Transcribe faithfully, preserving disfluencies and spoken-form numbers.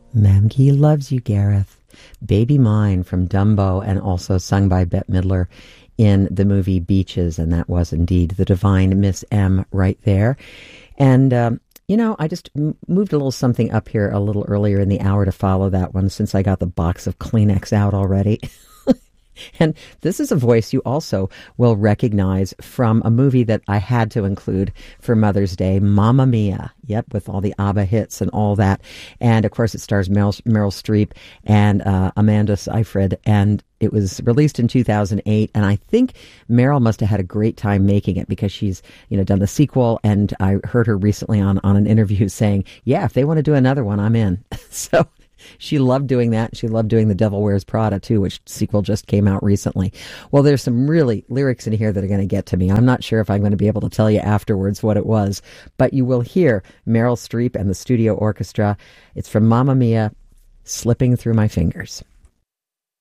Mamke loves you, Gareth. Baby Mine from Dumbo, and also sung by Bette Midler in the movie Beaches, and that was indeed the divine Miss M right there. And, um, you know, I just m- moved a little something up here a little earlier in the hour to follow that one, since I got the box of Kleenex out already. And this is a voice you also will recognize from a movie that I had to include for Mother's Day, Mamma Mia. Yep, with all the ABBA hits and all that. And, of course, it stars Meryl, Meryl Streep and uh, Amanda Seyfried. And it was released in two thousand eight. And I think Meryl must have had a great time making it, because she's, you know, done the sequel. And I heard her recently on, on an interview saying, yeah, if they want to do another one, I'm in. So she loved doing that. She loved doing The Devil Wears Prada, too, which sequel just came out recently. Well, there's some really lyrics in here that are going to get to me. I'm not sure if I'm going to be able to tell you afterwards what it was, but you will hear Meryl Streep and the studio orchestra. It's from Mamma Mia, Slipping Through My Fingers.